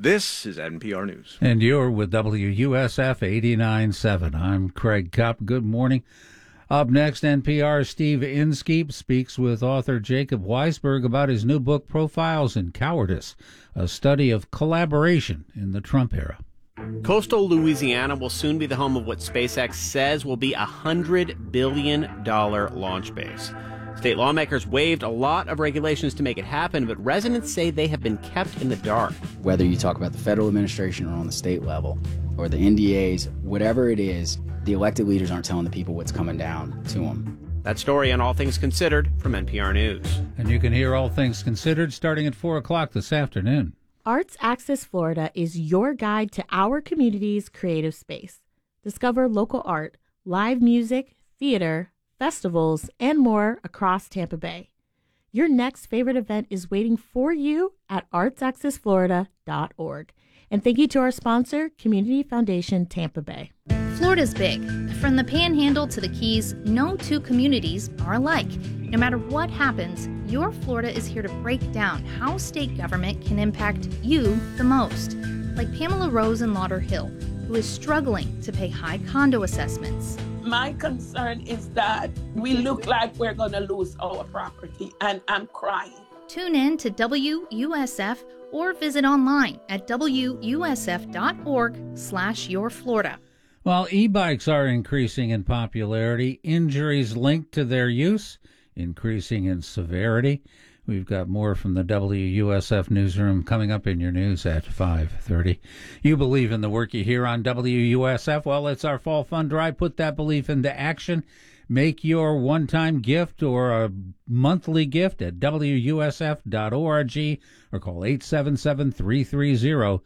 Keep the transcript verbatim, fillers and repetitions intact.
This is N P R News. And you're with W U S F eighty-nine point seven. I'm Craig Kopp. Good morning. Up next, N P R's Steve Inskeep speaks with author Jacob Weisberg about his new book, Profiles in Cowardice, a study of collaboration in the Trump era. Coastal Louisiana will soon be the home of what SpaceX says will be a one hundred billion dollars launch base. State lawmakers waived a lot of regulations to make it happen, but residents say they have been kept in the dark. Whether you talk about the federal administration or on the state level, or the N D As, whatever it is, the elected leaders aren't telling the people what's coming down to them. That story on All Things Considered from N P R News. And you can hear All Things Considered starting at four o'clock this afternoon. Arts Access Florida is your guide to our community's creative space. Discover local art, live music, theater, festivals, and more across Tampa Bay. Your next favorite event is waiting for you at arts access florida dot org. And thank you to our sponsor, Community Foundation Tampa Bay. Florida's big. From the Panhandle to the Keys, no two communities are alike. No matter what happens, Your Florida is here to break down how state government can impact you the most. Like Pamela Rose in Lauderhill, who is struggling to pay high condo assessments. My concern is that we look like we're going to lose our property, and I'm crying. Tune in to W U S F or visit online at W U S F dot org slash your Florida. While e-bikes are increasing in popularity, injuries linked to their use increasing in severity. We've got more from the W U S F newsroom coming up in your news at five thirty. You believe in the work you hear on W U S F? Well, it's our fall fund drive. Put that belief into action. Make your one-time gift or a monthly gift at W U S F dot org or call eight seven seven, three three zero,